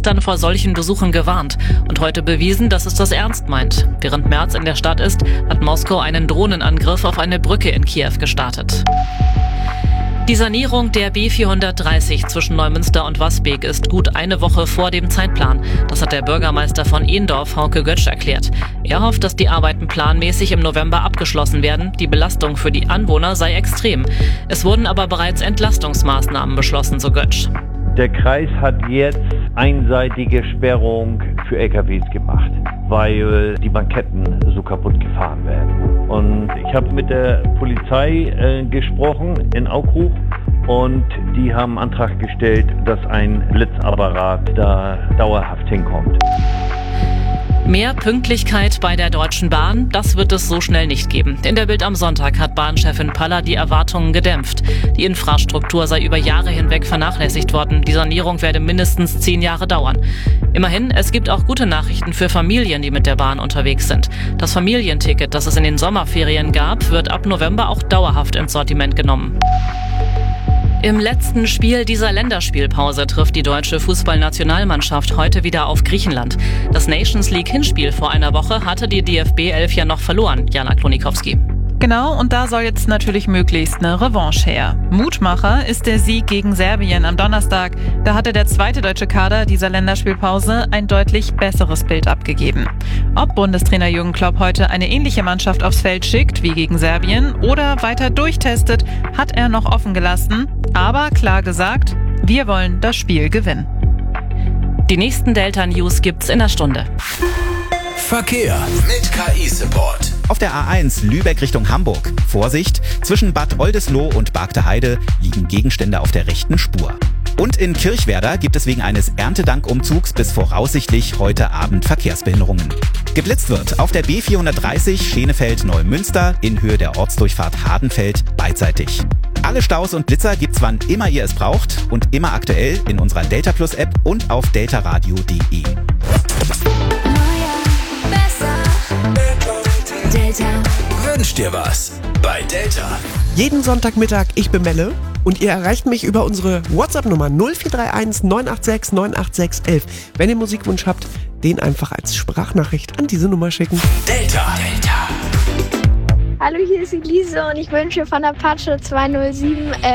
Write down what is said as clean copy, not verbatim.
gestern vor solchen Besuchen gewarnt und heute bewiesen, dass es das ernst meint. Während Merz in der Stadt ist, hat Moskau einen Drohnenangriff auf eine Brücke in Kiew gestartet. Die Sanierung der B430 zwischen Neumünster und Wasbeek ist gut eine Woche vor dem Zeitplan. Das hat der Bürgermeister von Ehendorf, Hauke Götsch, erklärt. Er hofft, dass die Arbeiten planmäßig im November abgeschlossen werden. Die Belastung für die Anwohner sei extrem. Es wurden aber bereits Entlastungsmaßnahmen beschlossen, so Götsch. Der Kreis hat jetzt einseitige Sperrung für LKWs gemacht, weil die Banketten so kaputt gefahren werden. Und ich habe mit der Polizei gesprochen in Aukrug und die haben einen Antrag gestellt, dass ein Blitzapparat da dauerhaft hinkommt. Mehr Pünktlichkeit bei der Deutschen Bahn, das wird es so schnell nicht geben. In der Bild am Sonntag hat Bahnchefin Paller die Erwartungen gedämpft. Die Infrastruktur sei über Jahre hinweg vernachlässigt worden. Die Sanierung werde mindestens 10 Jahre dauern. Immerhin, es gibt auch gute Nachrichten für Familien, die mit der Bahn unterwegs sind. Das Familienticket, das es in den Sommerferien gab, wird ab November auch dauerhaft ins Sortiment genommen. Im letzten Spiel dieser Länderspielpause trifft die deutsche Fußballnationalmannschaft heute wieder auf Griechenland. Das Nations League Hinspiel vor einer Woche hatte die DFB 11 ja noch verloren, Jana Klonikowski. Genau, und da soll jetzt natürlich möglichst eine Revanche her. Mutmacher ist der Sieg gegen Serbien am Donnerstag. Da hatte der zweite deutsche Kader dieser Länderspielpause ein deutlich besseres Bild abgegeben. Ob Bundestrainer Jürgen Klopp heute eine ähnliche Mannschaft aufs Feld schickt wie gegen Serbien oder weiter durchtestet, hat er noch offen gelassen. Aber klar gesagt, wir wollen das Spiel gewinnen. Die nächsten Delta-News gibt's in der Stunde. Verkehr mit KI-Support. Auf der A1 Lübeck Richtung Hamburg. Vorsicht, zwischen Bad Oldesloe und Bargteheide liegen Gegenstände auf der rechten Spur. Und in Kirchwerder gibt es wegen eines Erntedankumzugs bis voraussichtlich heute Abend Verkehrsbehinderungen. Geblitzt wird auf der B430 Schenefeld-Neumünster in Höhe der Ortsdurchfahrt Hardenfeld beidseitig. Alle Staus und Blitzer gibt's wann immer ihr es braucht und immer aktuell in unserer Delta Plus App und auf deltaradio.de. Wünsch dir was bei Delta. Jeden Sonntagmittag, ich bin Melle und ihr erreicht mich über unsere WhatsApp-Nummer 0431 986 986 11. Wenn ihr Musikwunsch habt, den einfach als Sprachnachricht an diese Nummer schicken. Delta. Hallo, hier ist Elise und ich wünsche von Apache 207